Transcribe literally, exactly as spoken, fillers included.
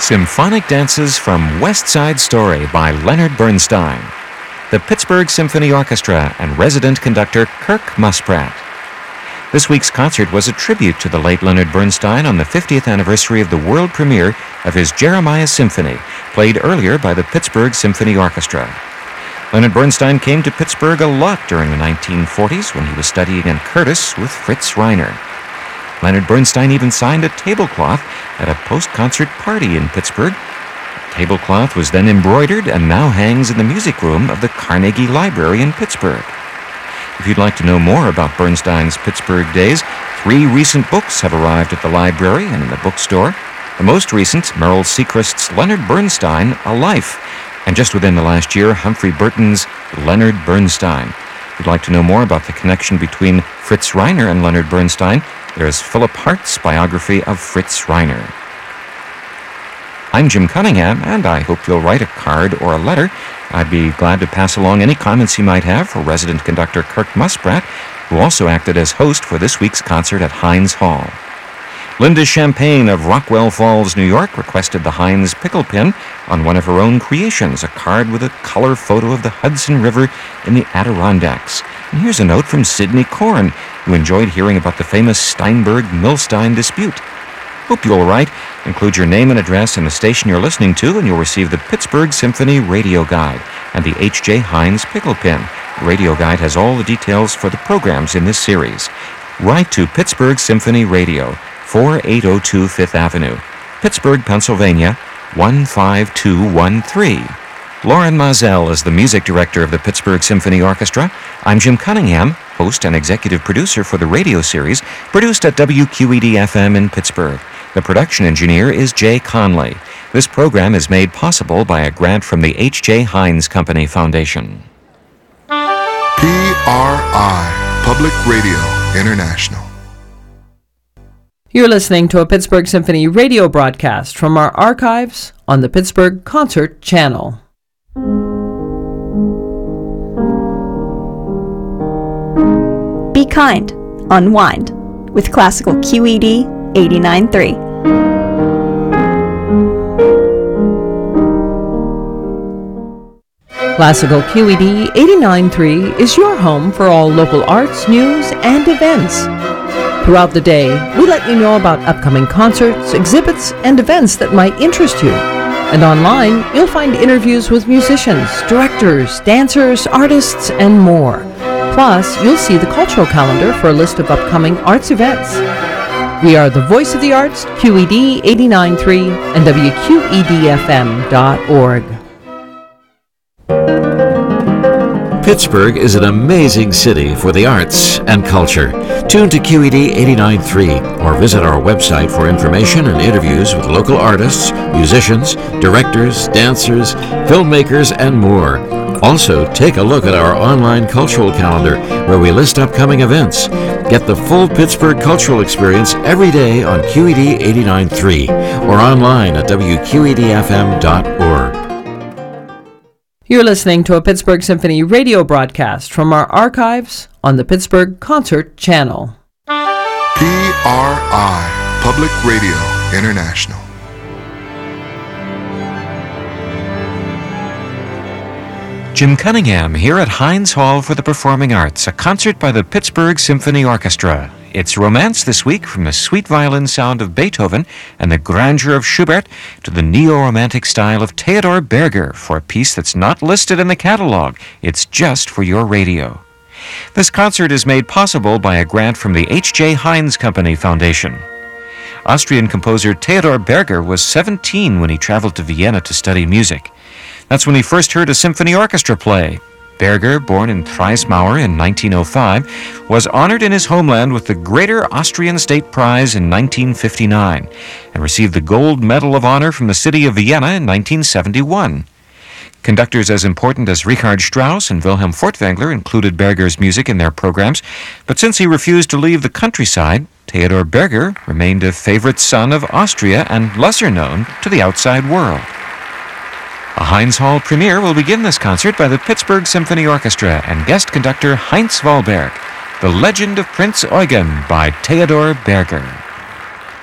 Symphonic Dances from West Side Story by Leonard Bernstein. The Pittsburgh Symphony Orchestra and resident conductor Kirk Muspratt. This week's concert was a tribute to the late Leonard Bernstein on the fiftieth anniversary of the world premiere of his Jeremiah Symphony, played earlier by the Pittsburgh Symphony Orchestra. Leonard Bernstein came to Pittsburgh a lot during the nineteen forties when he was studying in Curtis with Fritz Reiner. Leonard Bernstein even signed a tablecloth at a post-concert party in Pittsburgh. The tablecloth was then embroidered and now hangs in the music room of the Carnegie Library in Pittsburgh. If you'd like to know more about Bernstein's Pittsburgh days, three recent books have arrived at the library and in the bookstore. The most recent, Merrill Sechrest's Leonard Bernstein, A Life, and just within the last year, Humphrey Burton's Leonard Bernstein. If you'd like to know more about the connection between Fritz Reiner and Leonard Bernstein, there's Philip Hart's biography of Fritz Reiner. I'm Jim Cunningham, and I hope you'll write a card or a letter. I'd be glad to pass along any comments you might have for resident conductor Kirk Muspratt, who also acted as host for this week's concert at Heinz Hall. Linda Champagne of Rockwell Falls, New York, requested the Heinz pickle pin on one of her own creations, a card with a color photo of the Hudson River in the Adirondacks. And here's a note from Sidney Korn, who enjoyed hearing about the famous Steinberg-Milstein dispute. Hope you'll write. Include your name and address and the station you're listening to, and you'll receive the Pittsburgh Symphony Radio Guide and the H J Heinz pickle pin. The Radio Guide has all the details for the programs in this series. Write to Pittsburgh Symphony Radio, forty-eight oh two Fifth Avenue, Pittsburgh, Pennsylvania, one five two one three. Lauren Mazel is the music director of the Pittsburgh Symphony Orchestra. I'm Jim Cunningham, host and executive producer for the radio series, produced at W Q E D F M in Pittsburgh. The production engineer is Jay Conley. This program is made possible by a grant from the H J Heinz Company Foundation. P R I, Public Radio International. You're listening to a Pittsburgh Symphony radio broadcast from our archives on the Pittsburgh Concert Channel. Be kind, unwind with Classical Q E D eighty-nine point three. Classical Q E D eighty-nine point three is your home for all local arts, news, and events. Throughout the day, we let you know about upcoming concerts, exhibits, and events that might interest you. And online, you'll find interviews with musicians, directors, dancers, artists, and more. Plus, you'll see the cultural calendar for a list of upcoming arts events. We are the voice of the arts, Q E D eighty-nine point three and W Q E D F M dot org. Pittsburgh is an amazing city for the arts and culture. Tune to Q E D eighty-nine point three or visit our website for information and interviews with local artists, musicians, directors, dancers, filmmakers, and more. Also, take a look at our online cultural calendar where we list upcoming events. Get the full Pittsburgh cultural experience every day on Q E D eighty-nine point three or online at W Q E D F M dot org. You're listening to a Pittsburgh Symphony radio broadcast from our archives on the Pittsburgh Concert Channel. P R I, Public Radio International. Jim Cunningham here at Heinz Hall for the Performing Arts, a concert by the Pittsburgh Symphony Orchestra. It's romance this week, from the sweet violin sound of Beethoven and the grandeur of Schubert to the neo-romantic style of Theodor Berger for a piece that's not listed in the catalog. It's just for your radio. This concert is made possible by a grant from the H J Heinz Company Foundation. Austrian composer Theodor Berger was seventeen when he traveled to Vienna to study music. That's when he first heard a symphony orchestra play. Berger, born in Friesmauer in nineteen oh five, was honored in his homeland with the Greater Austrian State Prize in nineteen fifty-nine and received the Gold Medal of Honor from the city of Vienna in nineteen seventy-one. Conductors as important as Richard Strauss and Wilhelm Furtwängler included Berger's music in their programs, but since he refused to leave the countryside, Theodor Berger remained a favorite son of Austria and lesser known to the outside world. A Heinz Hall premiere will begin this concert by the Pittsburgh Symphony Orchestra and guest conductor Heinz Wahlberg, The Legend of Prince Eugen by Theodor Berger.